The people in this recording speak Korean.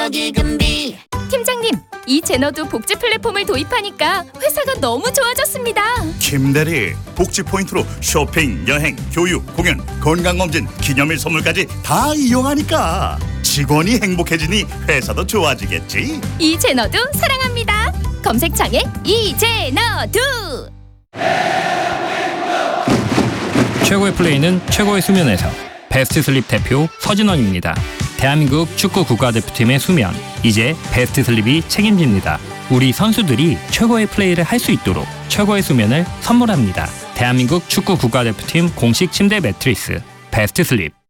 저기금비. 팀장님, 이 제너도 복지 플랫폼을 도입하니까 회사가 너무 좋아졌습니다. 김대리, 복지 포인트로 쇼핑, 여행, 교육, 공연, 건강검진, 기념일 선물까지 다 이용하니까 직원이 행복해지니 회사도 좋아지겠지. 이 제너도 사랑합니다. 검색창에 이 제너도. 최고의 플레이는 최고의 수면에서. 베스트 슬립 대표 서진원입니다. 대한민국 축구 국가대표팀의 수면, 이제 베스트 슬립이 책임집니다. 우리 선수들이 최고의 플레이를 할 수 있도록 최고의 수면을 선물합니다. 대한민국 축구 국가대표팀 공식 침대 매트리스 베스트 슬립.